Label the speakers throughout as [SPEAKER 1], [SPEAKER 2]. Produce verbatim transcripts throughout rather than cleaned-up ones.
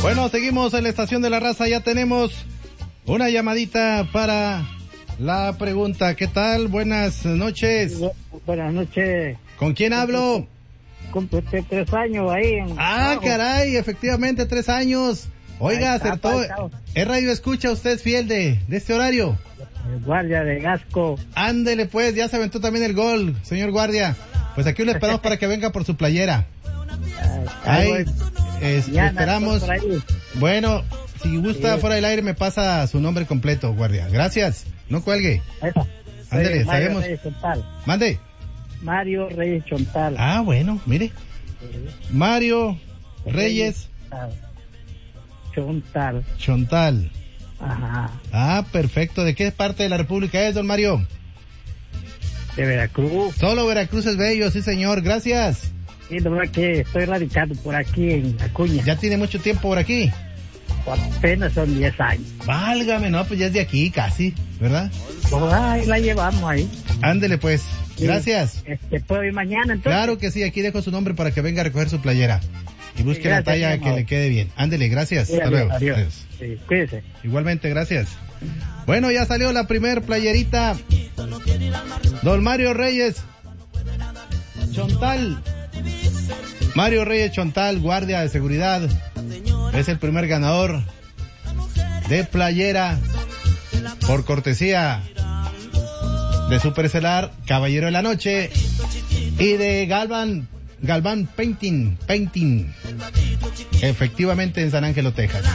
[SPEAKER 1] Bueno, seguimos en la Estación de la Raza. Ya tenemos una llamadita para la pregunta. ¿Qué tal? Buenas noches.
[SPEAKER 2] Buenas noches.
[SPEAKER 1] ¿Con quién hablo?
[SPEAKER 2] Cumple usted tres años ahí. En
[SPEAKER 1] Ah,
[SPEAKER 2] Bajo.
[SPEAKER 1] caray, efectivamente, tres años. Oiga,
[SPEAKER 2] está,
[SPEAKER 1] acertó. ¿Es radio escucha? ¿Usted es fiel de, de este horario?
[SPEAKER 2] El guardia de Gasco.
[SPEAKER 1] Ándele pues, ya se aventó también el gol, señor guardia. Pues aquí lo esperamos para que venga por su playera. Ahí, es, esperamos. Bueno, si gusta, sí, fuera del aire me pasa su nombre completo, guardia. Gracias, no cuelgue.
[SPEAKER 2] Esa.
[SPEAKER 1] Ándele,
[SPEAKER 2] Mario
[SPEAKER 1] sabemos.
[SPEAKER 2] Reyes Chontal.
[SPEAKER 1] Mande.
[SPEAKER 2] Mario Reyes Chontal.
[SPEAKER 1] Ah, bueno, mire.
[SPEAKER 2] Sí.
[SPEAKER 1] Mario Reyes
[SPEAKER 2] Chontal.
[SPEAKER 1] Chontal.
[SPEAKER 2] Ajá.
[SPEAKER 1] Ah, perfecto. ¿De qué parte de la República es, don Mario?
[SPEAKER 2] De Veracruz.
[SPEAKER 1] Solo Veracruz es bello, sí señor, gracias.
[SPEAKER 2] Sí, la verdad que estoy radicado por aquí en Acuña.
[SPEAKER 1] ¿Ya tiene mucho tiempo por aquí?
[SPEAKER 2] Apenas son diez años.
[SPEAKER 1] Válgame, no, pues ya es de aquí casi, ¿verdad?
[SPEAKER 2] Pues ahí la llevamos ahí.
[SPEAKER 1] Ándele pues,
[SPEAKER 2] sí.
[SPEAKER 1] Gracias.
[SPEAKER 2] Este, ¿puedo ir mañana entonces?
[SPEAKER 1] Claro que sí, aquí dejo su nombre para que venga a recoger su playera. Y busque sí, gracias, la talla que le quede bien. Ándele, gracias.
[SPEAKER 2] Sí,
[SPEAKER 1] hasta
[SPEAKER 2] adiós,
[SPEAKER 1] luego.
[SPEAKER 2] Adiós.
[SPEAKER 1] Adiós.
[SPEAKER 2] Sí, cuídese.
[SPEAKER 1] Igualmente, gracias. Bueno, ya salió la primer playerita. Don Mario Reyes Chontal. Mario Reyes Chontal, guardia de seguridad, es el primer ganador de playera por cortesía de Supercelar, Caballero de la Noche, y de Galvan, Galvan Painting, Painting, efectivamente en San Ángelo, Texas.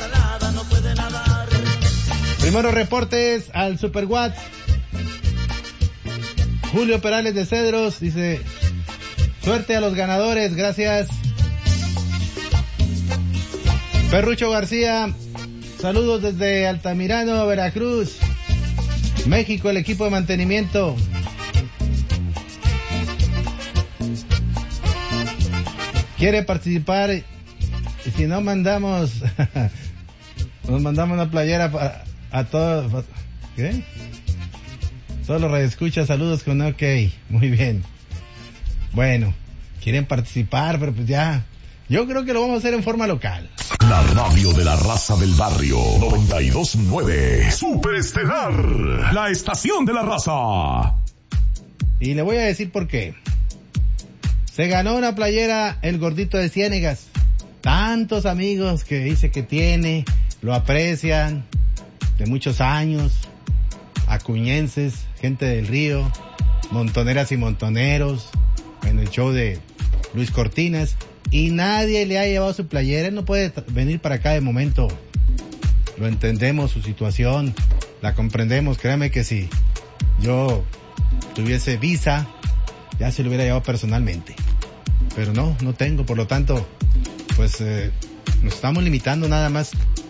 [SPEAKER 1] Primeros reportes al Super Watts. Julio Perales de Cedros dice: suerte a los ganadores, gracias. Perrucho García, saludos desde Altamirano, Veracruz, México, el equipo de mantenimiento. Quiere participar y si no mandamos, nos mandamos una playera para a todos. ¿Qué? Solo radioescucha, saludos con OK. Muy bien. Bueno, quieren participar, pero pues ya. Yo creo que lo vamos a hacer en forma local.
[SPEAKER 3] La radio de la raza del barrio. noventa y dos punto nueve. Superestelar. La estación de la raza.
[SPEAKER 1] Y le voy a decir por qué. Se ganó una playera el gordito de Ciénegas. Tantos amigos que dice que tiene, lo aprecian, de muchos años, acuñenses, gente del río, montoneras y montoneros, en el show de Luis Cortinas, y nadie le ha llevado su playera. Él no puede tra- venir para acá de momento. Lo entendemos, su situación, la comprendemos. Créame que si yo tuviese visa, ya se lo hubiera llevado personalmente. Pero no, no tengo, por lo tanto, pues eh, nos estamos limitando nada más.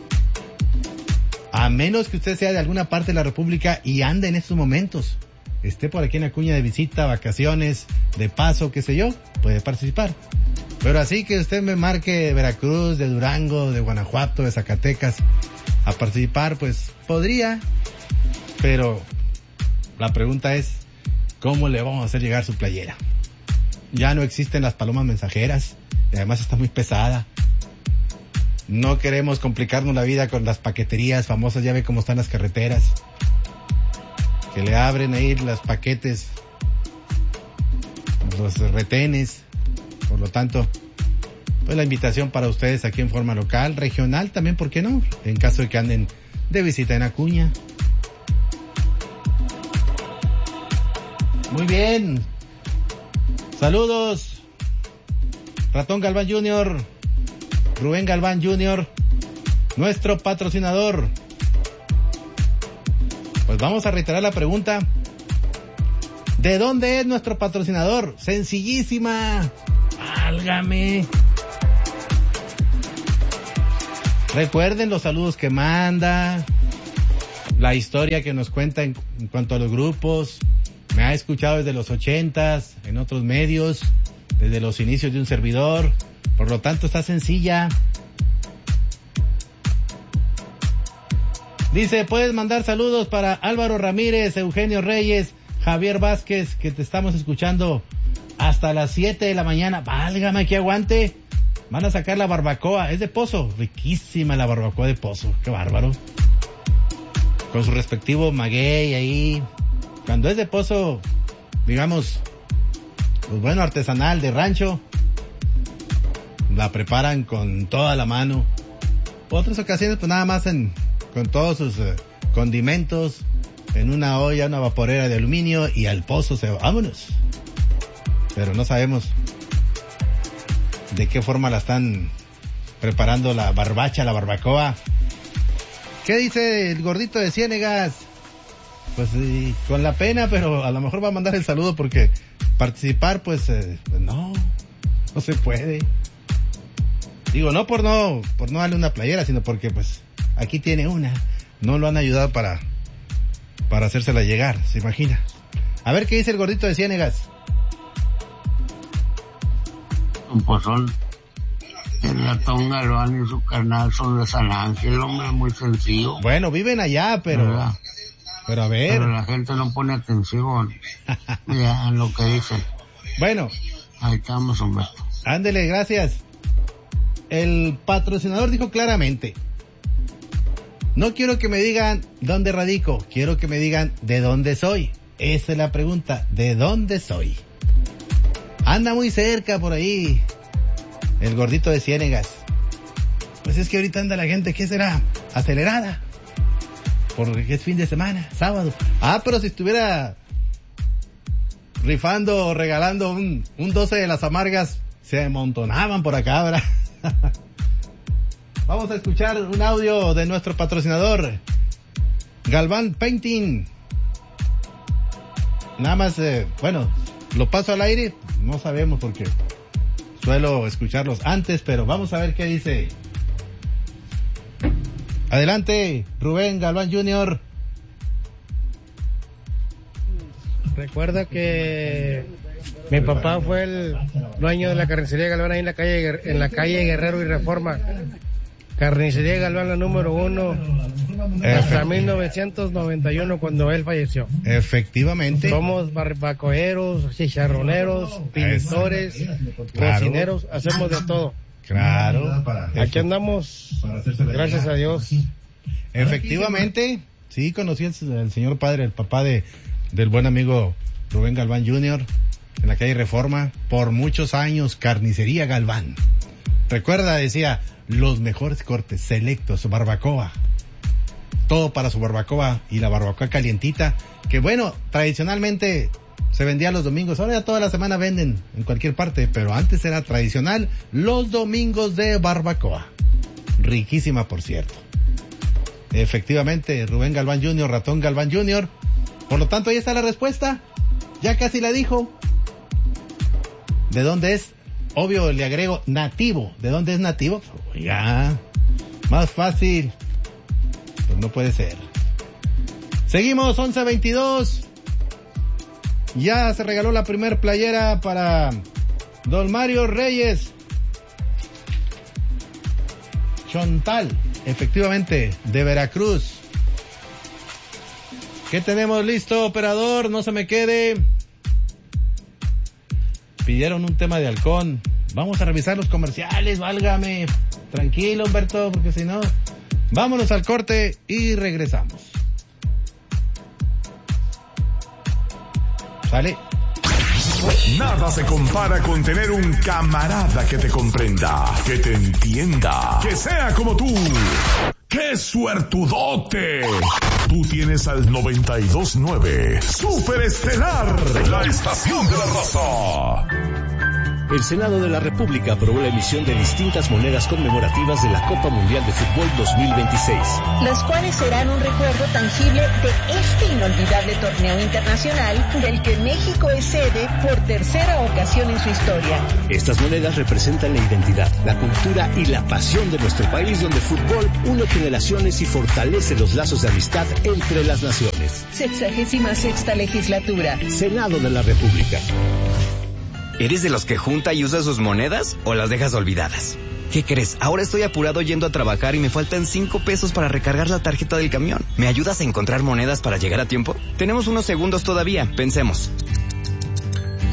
[SPEAKER 1] A menos que usted sea de alguna parte de la República y ande en estos momentos, esté por aquí en Acuña de visita, vacaciones, de paso, qué sé yo, puede participar. Pero así que usted me marque de Veracruz, de Durango, de Guanajuato, de Zacatecas, a participar, pues podría. Pero la pregunta es, ¿cómo le vamos a hacer llegar su playera? Ya no existen las palomas mensajeras, y además está muy pesada. No queremos complicarnos la vida con las paqueterías famosas, ya ve cómo están las carreteras, que le abren ahí los paquetes, los retenes. Por lo tanto, pues la invitación para ustedes aquí en forma local, regional también, ¿por qué no? En caso de que anden de visita en Acuña. Muy bien. Saludos. Ratón Galván junior, Rubén Galván junior, nuestro patrocinador. Pues vamos a reiterar la pregunta. ¿De dónde es nuestro patrocinador? Sencillísima. Válgame. Recuerden los saludos que manda, la historia que nos cuenta en, en cuanto a los grupos. Me ha escuchado desde los ochentas, en otros medios, desde los inicios de un servidor. Por lo tanto, está sencilla. Dice, puedes mandar saludos para Álvaro Ramírez, Eugenio Reyes, Javier Vázquez, que te estamos escuchando hasta las siete de la mañana. Válgame, que aguante. van a sacar la barbacoa, es de Pozo, riquísima la barbacoa de Pozo, qué bárbaro. Con su respectivo maguey ahí. Cuando es de Pozo, digamos, pues bueno, artesanal, de rancho, la preparan con toda la mano. Otras ocasiones, pues nada más en, con todos sus eh, condimentos, en una olla, una vaporera de aluminio y al pozo se va. Vámonos. Pero no sabemos de qué forma la están preparando la barbacha, la barbacoa. ¿Qué dice el gordito de Ciénegas? Pues sí, con la pena, pero a lo mejor va a mandar el saludo porque participar, pues, eh, pues no, no se puede. Digo, no por no, por no darle una playera, sino porque pues aquí tiene una. No lo han ayudado para, para hacérsela llegar, ¿se imagina? A ver qué dice el gordito de Ciénegas.
[SPEAKER 4] Un pozón. El ratón Galván y su carnal son de San Ángel, hombre, muy sencillo.
[SPEAKER 1] Bueno, viven allá, pero... ¿verdad? Pero a ver...
[SPEAKER 4] Pero la gente no pone atención ya en lo que dicen.
[SPEAKER 1] Bueno.
[SPEAKER 4] Ahí estamos, Humberto.
[SPEAKER 1] Ándele, gracias. El patrocinador dijo claramente: no quiero que me digan dónde radico, quiero que me digan de dónde soy. Esa es la pregunta, ¿de dónde soy? Anda muy cerca por ahí el gordito de Ciénegas. Pues es que ahorita anda la gente, ¿qué será? Acelerada. Porque es fin de semana, sábado. Ah, pero si estuviera rifando o regalando un, un doce de las amargas, se amontonaban por acá, ¿verdad? Vamos a escuchar un audio de nuestro patrocinador, Galván Painting. Nada más, eh, bueno, lo paso al aire, no sabemos porque suelo escucharlos antes, pero vamos a ver qué dice. Adelante, Rubén Galván junior
[SPEAKER 5] Recuerda que mi papá fue el dueño de la carnicería Galván ahí en la calle, en la calle Guerrero y Reforma. Carnicería Galván, la número uno, hasta mil novecientos noventa y uno, cuando él falleció.
[SPEAKER 1] Efectivamente.
[SPEAKER 5] Somos barbacoeros, chicharroneros, pintores, claro, cocineros, hacemos de todo.
[SPEAKER 1] Claro.
[SPEAKER 5] Aquí andamos, gracias a Dios.
[SPEAKER 1] Efectivamente, sí, conocí al, al señor padre, el papá de del buen amigo Rubén Galván junior, en la calle Reforma, por muchos años, Carnicería Galván. Recuerda, decía, los mejores cortes, selectos, barbacoa. Todo para su barbacoa y la barbacoa calientita, que bueno, tradicionalmente se vendía los domingos, ahora ya toda la semana venden en cualquier parte, pero antes era tradicional los domingos de barbacoa. Riquísima, por cierto. Efectivamente, Rubén Galván junior, Ratón Galván junior Por lo tanto, ahí está la respuesta. Ya casi la dijo. ¿De dónde es? Obvio, le agrego nativo. ¿De dónde es nativo? Ya, más fácil. Pues no puede ser. Seguimos, once veintidós. Ya se regaló la primer playera para don Mario Reyes. Chontal, efectivamente, de Veracruz. ¿Qué tenemos listo, operador? No se me quede. Pidieron un tema de halcón. Vamos a revisar los comerciales, válgame. Tranquilo, Humberto, porque si no... Vámonos al corte y regresamos. ¿Sale?
[SPEAKER 3] Nada se compara con tener un camarada que te comprenda, que te entienda, que sea como tú. ¡Qué suertudote! Tú tienes al noventa y dos punto nueve Super Estelar, la estación de la raza.
[SPEAKER 6] El Senado de la República aprobó la emisión de distintas monedas conmemorativas de la Copa Mundial de Fútbol dos mil veintiséis.
[SPEAKER 7] Las cuales serán un recuerdo tangible de este inolvidable torneo internacional del que México es sede por tercera ocasión en su historia.
[SPEAKER 6] Estas monedas representan la identidad, la cultura y la pasión de nuestro país, donde el fútbol une generaciones y fortalece los lazos de amistad entre las naciones.
[SPEAKER 7] Sexagésima sexta legislatura.
[SPEAKER 6] Senado de la República.
[SPEAKER 8] ¿Eres de los que junta y usa sus monedas o las dejas olvidadas? ¿Qué crees? Ahora estoy apurado yendo a trabajar y me faltan cinco pesos para recargar la tarjeta del camión. ¿Me ayudas a encontrar monedas para llegar a tiempo? Tenemos unos segundos todavía, pensemos.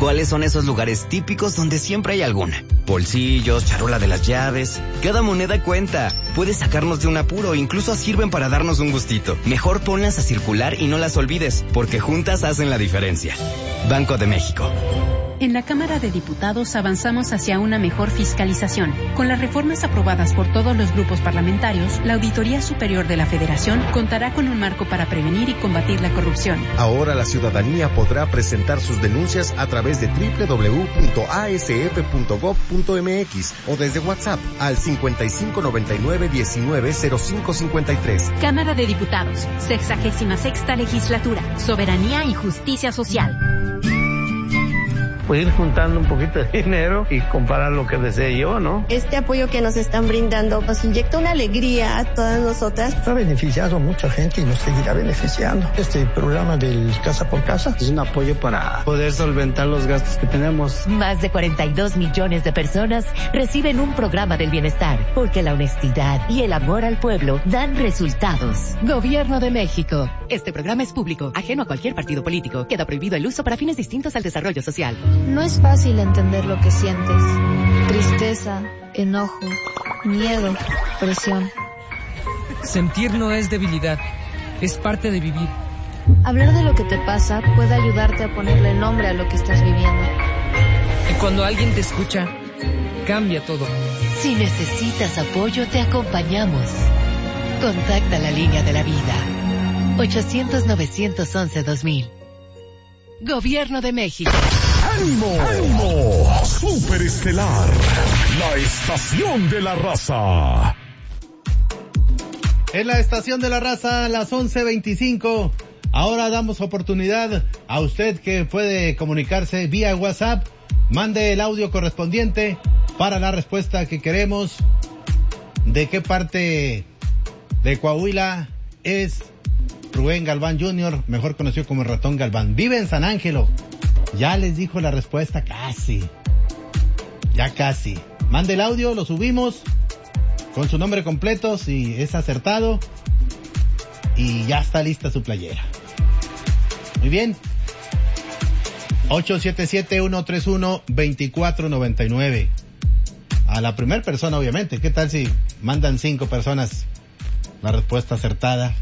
[SPEAKER 8] ¿Cuáles son esos lugares típicos donde siempre hay alguna? Bolsillos, charola de las llaves. Cada moneda cuenta. Puede sacarnos de un apuro, incluso sirven para darnos un gustito. Mejor ponlas a circular y no las olvides, porque juntas hacen la diferencia. Banco de México.
[SPEAKER 9] En la Cámara de Diputados avanzamos hacia una mejor fiscalización. Con las reformas aprobadas por todos los grupos parlamentarios, la Auditoría Superior de la Federación contará con un marco para prevenir y combatir la corrupción.
[SPEAKER 10] Ahora la ciudadanía podrá presentar sus denuncias a través de doble u doble u doble u punto a s f punto gob punto m x o desde WhatsApp al cincuenta y cinco noventa y nueve diecinueve cero cinco cincuenta y tres.
[SPEAKER 9] Cámara de Diputados, sexagésima sexta legislatura, soberanía y justicia social.
[SPEAKER 4] Pues ir juntando un poquito de dinero y comprar lo que desee yo, ¿no?
[SPEAKER 11] Este apoyo que nos están brindando nos inyecta una alegría a todas nosotras.
[SPEAKER 12] Ha beneficiado a mucha gente y nos seguirá beneficiando. Este programa del Casa por Casa
[SPEAKER 13] es un apoyo para poder solventar los gastos que tenemos.
[SPEAKER 14] Más de cuarenta y dos millones de personas reciben un programa del bienestar, porque la honestidad y el amor al pueblo dan resultados. Gobierno de México.
[SPEAKER 15] Este programa es público, ajeno a cualquier partido político. Queda prohibido el uso para fines distintos al desarrollo social.
[SPEAKER 16] No es fácil entender lo que sientes. Tristeza, enojo, miedo, presión.
[SPEAKER 17] Sentir no es debilidad, es parte de vivir.
[SPEAKER 16] Hablar de lo que te pasa puede ayudarte a ponerle nombre a lo que estás viviendo.
[SPEAKER 17] Y cuando alguien te escucha, cambia todo.
[SPEAKER 14] Si necesitas apoyo, te acompañamos. Contacta la línea de la vida. ochocientos novecientos once dos mil. Gobierno de México.
[SPEAKER 3] ¡Ánimo! ¡Ánimo! Superestelar, la estación de la raza.
[SPEAKER 1] En la estación de la raza, a las once veinticinco. Ahora damos oportunidad a usted que puede comunicarse vía WhatsApp. Mande el audio correspondiente para la respuesta que queremos. ¿De qué parte de Coahuila es Rubén Galván junior, mejor conocido como el Ratón Galván? Vive en San Ángelo. Ya les dijo la respuesta, casi. Ya casi. Mande el audio, lo subimos con su nombre completo si es acertado. Y ya está lista su playera. Muy bien. ocho siete siete, uno tres uno, dos cuatro nueve nueve. A la primera persona, obviamente. ¿Qué tal si mandan cinco personas la respuesta acertada?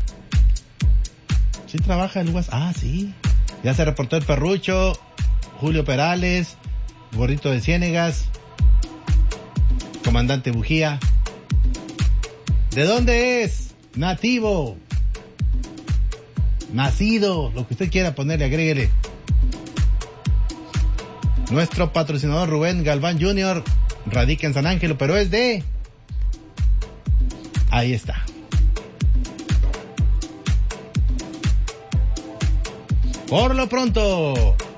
[SPEAKER 1] ¿Sí trabaja el WhatsApp? Ah, sí. Ya se reportó el Perrucho, Julio Perales, Gordito de Ciénegas, Comandante Bujía. ¿De dónde es? Nativo. Nacido. Lo que usted quiera ponerle, agréguele. Nuestro patrocinador Rubén Galván junior radica en San Ángelo, pero es de... Ahí está. Por lo pronto,